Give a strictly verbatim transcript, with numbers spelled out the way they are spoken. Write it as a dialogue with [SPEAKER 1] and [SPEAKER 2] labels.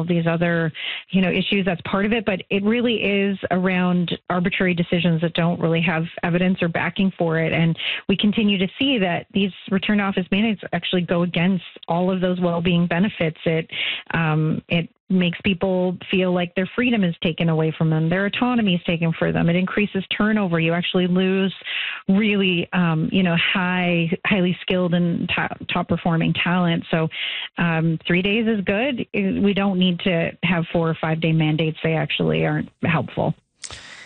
[SPEAKER 1] these other, you know, issues. That's part of it. But it really is around arbitrary decisions that don't really have evidence or backing for it. And we continue to see that these return to office mandates actually go against all of those well-being benefits. It, um, it makes people feel like their freedom is taken away from them, their autonomy is taken from them. It increases turnover. You actually lose really, um, you know, high, highly skilled and top, top performing talent. So um, three days is good. We don't need to have four or five day mandates. They actually aren't helpful.